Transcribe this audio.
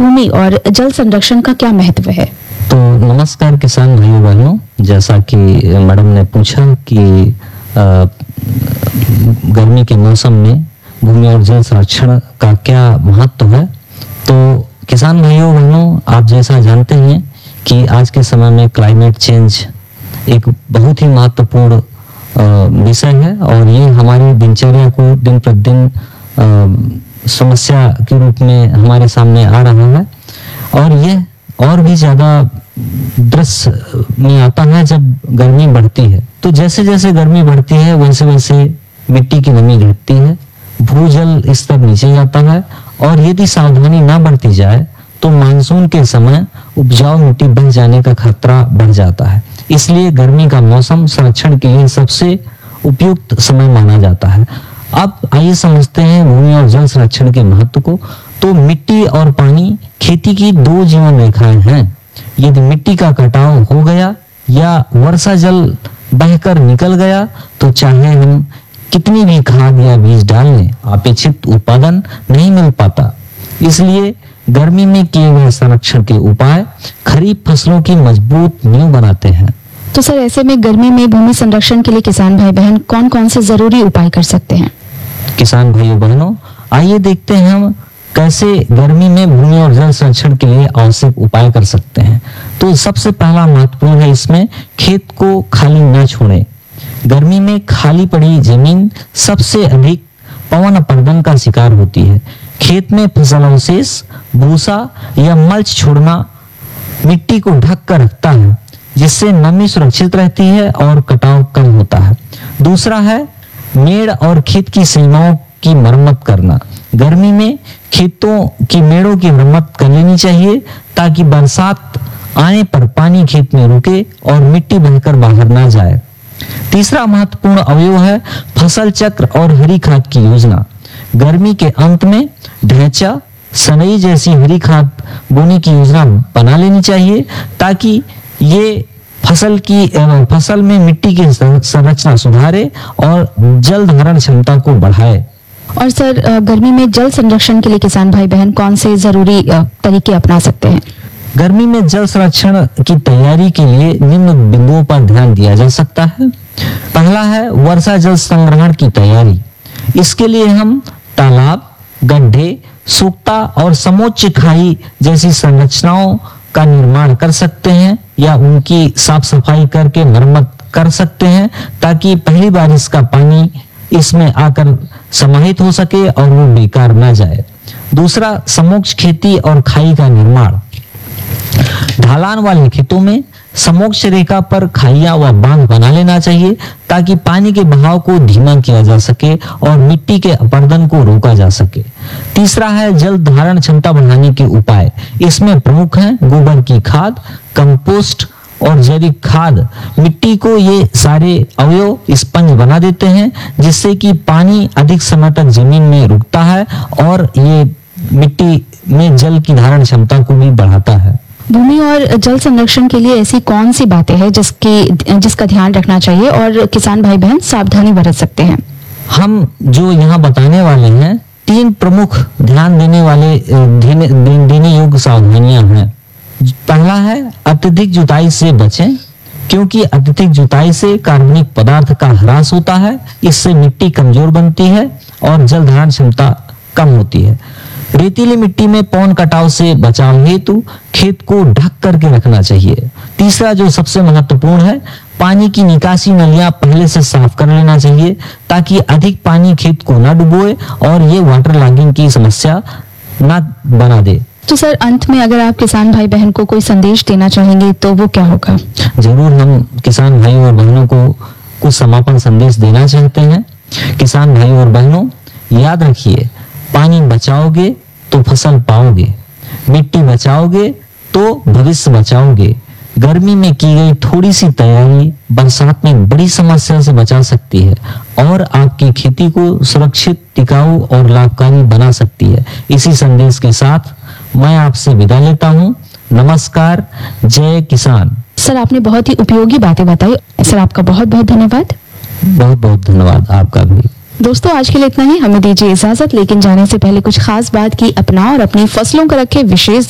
भूमि और जल संरक्षण का क्या महत्व है? तो नमस्कार किसान भाइयों बहनों, जैसा कि मैडम ने पूछा कि गर्मी के मौसम में भूमि और जल संरक्षण का क्या महत्व है, तो किसान भाइयों बहनों, आप जैसा जानते हैं कि आज के समय में क्लाइमेट चेंज एक बहुत ही महत्वपूर्ण विषय है और ये हमारी दिनचर्या को दिन प्रतिदिन समस्या के रूप में हमारे सामने आ रहा है और ये और भी ज्यादा दृश्य में आता है जब गर्मी बढ़ती है। तो जैसे जैसे गर्मी बढ़ती है वैसे वैसे मिट्टी की नमी घटती है, भूजल स्तर नीचे जाता है और यदि सावधानी ना बरती जाए तो मानसून के समय उपजाऊ मिट्टी बह जाने का खतरा बढ़ जाता है। इसलिए गर्मी का मौसम संरक्षण के लिए सबसे उपयुक्त समय माना जाता है। अब आइए समझते हैं भूमि और जल संरक्षण के महत्व को। तो मिट्टी और पानी खेती की दो जीवन रेखाएं हैं। यदि मिट्टी का कटाव हो गया या वर्षा जल बहकर निकल गया तो चाहे हम कितनी भी खाद या बीज डाल लें, अपेक्षित उत्पादन नहीं मिल पाता। इसलिए गर्मी में किए गए संरक्षण के उपाय खरीफ फसलों की मजबूत नींव बनाते हैं। तो सर, ऐसे में गर्मी में भूमि संरक्षण के लिए किसान भाई बहन कौन कौन से जरूरी उपाय कर सकते हैं? किसान भाइयों बहनों, आइए देखते हैं हम कैसे गर्मी में भूमि और जल संरक्षण के लिए आवश्यक उपाय कर सकते हैं। तो सबसे पहला महत्वपूर्ण है, इसमें खेत को खाली न छोड़ें। गर्मी में खाली पड़ी जमीन सबसे अधिक पवन अपरदन का शिकार होती है। खेत में फसल अवशेष, भूसा या मल्च छोड़ना मिट्टी को ढक कर रखता है, जिससे नमी सुरक्षित रहती है और कटाव कम होता है। दूसरा है मेड़ और खेत की सीमाओं की मरम्मत करना। गर्मी में खेतों की मेड़ों की मरम्मत कर लेनी चाहिए ताकि बरसात आने पर पानी खेत में रुके और मिट्टी बहकर बाहर ना जाए। तीसरा महत्वपूर्ण अवयव है फसल चक्र और हरी खाद की योजना। गर्मी के अंत में ढैंचा, सनई जैसी हरी खाद बोने की योजना बना लेनी चाहिए ताकि ये फसल में मिट्टी की संरचना सुधारे और जल धारण क्षमता को बढ़ाए। और सर, गर्मी में जल संरक्षण के लिए किसान भाई बहन कौन से जरूरी तरीके अपना सकते हैं? गर्मी में जल संरक्षण की तैयारी के लिए निम्न बिंदुओं पर ध्यान दिया जा सकता है। पहला है वर्षा जल संग्रहण की तैयारी। इसके लिए हम तालाब, गड्ढे, सूखता और समोच्च खाई जैसी संरचनाओं का निर्माण कर सकते हैं या उनकी साफ सफाई करके मरम्मत कर सकते हैं ताकि पहली बारिश का पानी इसमें आकर समाहित हो सके और वो बेकार ना जाए। दूसरा, समोच्च खेती और खाई का निर्माण। ढलान वाले खेतों में समोच्च रेखा पर खाइया व बांध बना लेना चाहिए ताकि पानी के बहाव को धीमा किया जा सके और मिट्टी के अपरदन को रोका जा सके। तीसरा है जल धारण क्षमता बढ़ाने के उपाय। इसमें प्रमुख हैं गोबर की खाद, कंपोस्ट और जैविक खाद। मिट्टी को ये सारे अवयव स्पंज बना देते हैं जिससे कि पानी अधिक समय तक जमीन में रुकता है और ये मिट्टी में जल की धारण क्षमता को भी बढ़ाता है। भूमि और जल संरक्षण के लिए ऐसी कौन सी बातें हैं जिसका ध्यान रखना चाहिए और किसान भाई बहन सावधानी बरत सकते हैं? हम जो यहाँ बताने वाले हैं, 3 प्रमुख ध्यान देने वाले देने योग्य सावधानियां हैं। पहला है अत्यधिक जुताई से बचें, क्योंकि अत्यधिक जुताई से कार्बनिक पदार्थ का ह्रास होता है। इससे मिट्टी कमजोर बनती है और जल धारण क्षमता कम होती है। रेतीली मिट्टी में पौन कटाव से बचाव हेतु खेत को ढक करके रखना चाहिए। तीसरा जो सबसे महत्वपूर्ण है, पानी की निकासी नलियां पहले से साफ कर लेना चाहिए ताकि अधिक पानी खेत को न डुबोए और ये वाटर लॉगिंग की समस्या न बना दे। तो सर, अंत में अगर आप किसान भाई बहन को कोई संदेश देना चाहेंगे तो वो क्या होगा? जरूर, हम किसान भाई और बहनों को कुछ समापन संदेश देना चाहते हैं। किसान भाई और बहनों, याद रखिए, पानी बचाओगे तो फसल पाओगे, मिट्टी बचाओगे तो भविष्य बचाओगे। गर्मी में की गई थोड़ी सी तैयारी बरसात में बड़ी समस्या से बचा सकती है और आपकी खेती को सुरक्षित, टिकाऊ और लाभकारी बना सकती है। इसी संदेश के साथ मैं आपसे विदा लेता हूँ। नमस्कार, जय किसान। सर, आपने बहुत ही उपयोगी बातें बताई। सर, आपका बहुत बहुत धन्यवाद। बहुत बहुत धन्यवाद आपका भी। दोस्तों, आज के लिए इतना ही। हमें दीजिए इजाजत, लेकिन जाने से पहले कुछ खास बात की अपना और अपनी फसलों को रखे विशेष